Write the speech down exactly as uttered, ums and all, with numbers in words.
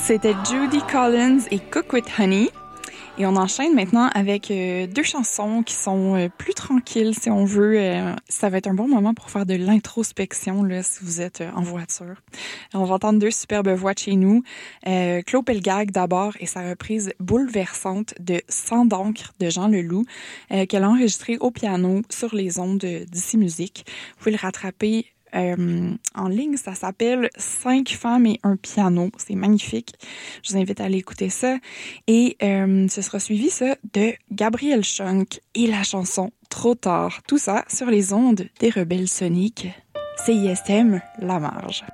C'était Judy Collins et Cook with Honey. Et on enchaîne maintenant avec euh, deux chansons qui sont euh, plus tranquilles, si on veut. Euh, ça va être un bon moment pour faire de l'introspection, là, si vous êtes euh, en voiture. On va entendre deux superbes voix de chez nous. Euh, Claude Pelgag d'abord et sa reprise bouleversante de Sang d'encre de Jean Leloup, euh, qu'elle a enregistré au piano sur les ondes d'Ici Musique. Vous pouvez le rattraper Euh, en ligne, ça s'appelle Cinq femmes et un piano. C'est magnifique. Je vous invite à aller écouter ça. Et euh, ce sera suivi, ça, de Gabriel Schunk et la chanson Trop tard. Tout ça sur les ondes des Rebelles Soniques. C I S M, La Marge.